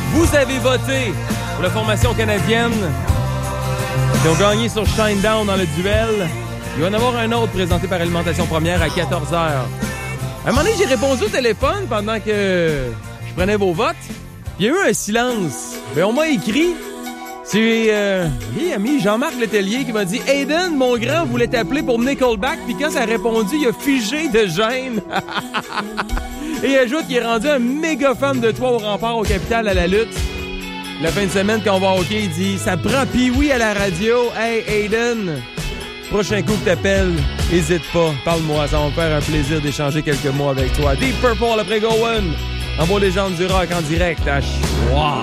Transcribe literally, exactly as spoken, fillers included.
Vous avez voté pour la formation canadienne qui ont gagné sur Shinedown dans le duel. Il va y en avoir un autre présenté par Alimentation Première à quatorze heures. À un moment donné, j'ai répondu au téléphone pendant que je prenais vos votes. Il y a eu un silence. Ben, on m'a écrit. C'est euh, oui, ami Jean-Marc Letellier qui m'a dit « Aiden, mon grand, voulait t'appeler pour Nickelback. » Puis quand ça a répondu, il a figé de gêne. Et il ajoute qu'il est rendu un méga fan de toi au rempart au Capital à la lutte. La fin de semaine, quand on va au hockey, il dit « Ça prend Pee-Wee à la radio. Hey, Aiden, prochain coup que t'appelles, hésite pas, parle-moi. Ça va me faire un plaisir d'échanger quelques mots avec toi. Deep Purple après Go One. En beau légende du rock en direct à Wow.